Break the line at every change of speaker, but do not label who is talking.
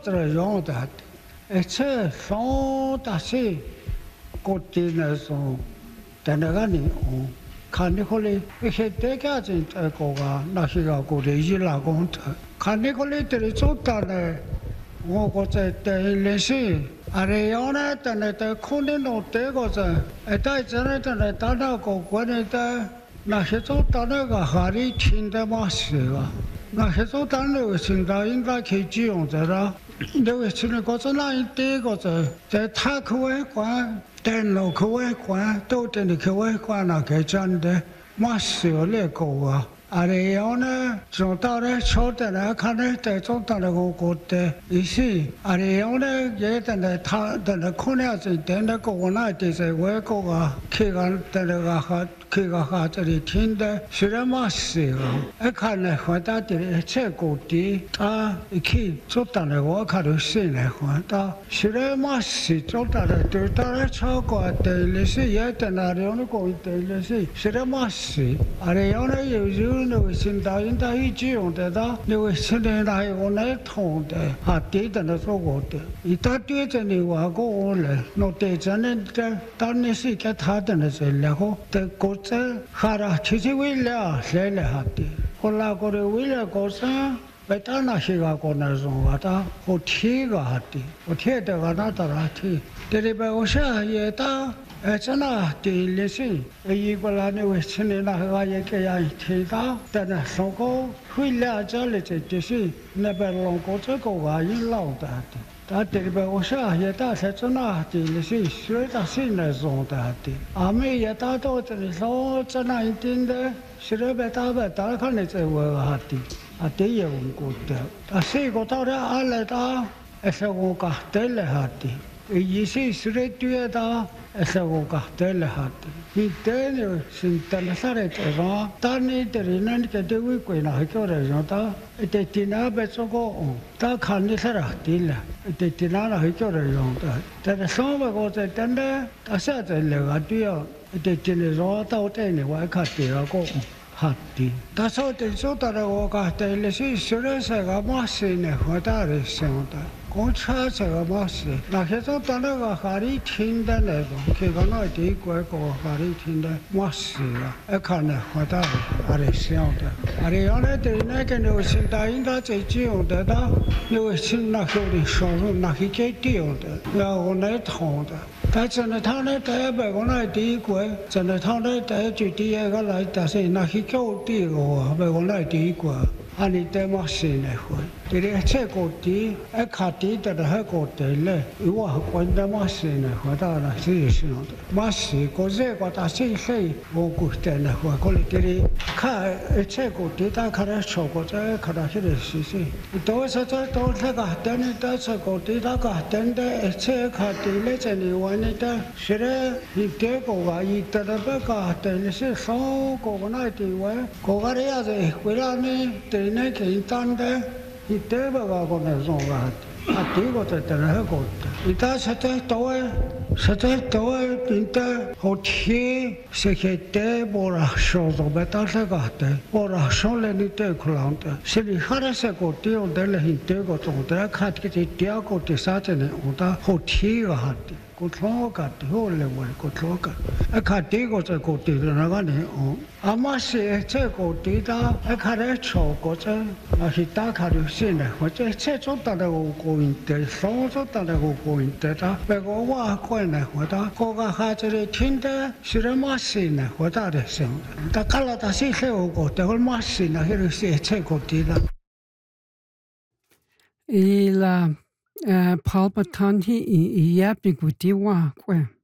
的用的，而且上大些国际那种，在那个里哦，看你可能一些大家子在国家那些个国内伊拉讲的，看你可能这里做到呢，我觉得在历史。啊，这样呢，但是在可能弄这个子，在这呢，但是到那个国内的那些做到那个哈里听的嘛是个，那些做到那个现在应该可以使用的了。那个现在个子那一点个子，在塔科外观、电脑科外观、都电的科外观那个真的嘛是个那个啊。啊，这样呢，从到呢，朝的呢，看呢，在做到那个国的，于是啊，这样呢，也在那他在那可能是在那个我那地在外国啊，去个在那个哈，去个哈这里听的，是那么事个，看呢，回到这里这个地，啊，一起做到那我看到是呢，回到是那么事做到那，对到那超过的历史也在那里那个的历史是那么事，啊，这样呢有。那个现在应该一直用得到，那个现在那个来通的，啊，对的那做过的，一大堆的你话过我来，那对着呢的，当然是给他的那些，然后在国家哈啦，其实为了来了哈的，后来过来为了国家。ไปตานาชิกาโกนาซงวาตาโหทีกาหัตติโหทีเตกานาตราทีเตเรเบโอชาเยตาชนะติลิสิอีกวลาเนเวชเนนาฮะเยเกยาทีตาแต่นะสงโกหุยลาจาเลเจติสิเนเบลงโกเจโกวายิลาวตาติตาเตเรเบโอชาเยตาชนะติลิสิสวยตาสิเนซงตาติอาเมเยตาโตเตลิโซชนะอินตินเดสิเรเบตาเบตาคันเนเจวะหัตติ啊，对呀，我觉得，啊，谁个到了阿来达，是我讲对了哈的，意思是来对的，是我讲对了哈的。你对了，是但是啥来着？当你这里那个对外国那叫来着的，这地那边做个哦，他看你啥来对了，这地那那叫来着的，但是上边个在等的，他现在那个对啊，这地那说到这里我看对了个。hati. Taso te sotara o ka te le si sure se ga masi ne hota re se ota. Koncha se ga masi. Na ke so tana ga hari thinda ne go. Ke ga na ti ko ko hari thinda masi ga. E ka ne hota re se ota. Are ya ne te ne ke ne sin ta inda che ji ota da. Ne sin na ko ri so na ki ke ti ota. Ya o ne thong da. 但真的他呢，第一辈我那第一个，真的他呢第一句第一个来，但是那去搞第个啊，辈我那第一个，啊你得么先来回，这里这个地，卡地的那个地嘞，我关得么先来回到那是是的，么是个这个大是是，我估计来回，可能这里看这个地他看来超过这看来是是是，都是这都这个，但是这个地他个，但的这卡地嘞这里玩。ita sire ite ko ga ita da ba ka te se so ko na ti wa ko ga ya ze kwela ne te ne ke tan de ite ba ga ko na so ga a ti ko te te na ko ita sa te to pinta ho thi se ke te bo ra so so ba ta se ga te bo ra so le ni te khulang te se ni khara se ko ti on de le hin te ko to te khat ke ti tia ko te sa te ne o ta ho thi ga ha ti ko thlo ka ti ho le wa ko thlo ka a kha ti ko se ko ti na ga ne o ama se che ko ti da a kha re cho ko che a hi ta kha ru se ne ho che che cho ta da ko in te so cho ta da ko in te ta pe ko wa ko ne ho ta ko ga ha che re thin de shi re ma se ne ho ta de se ta ka la ta si se o ko te ho ma se na he ru se che ko ti da
la palpatan hi i ya bi gu ti wa kwe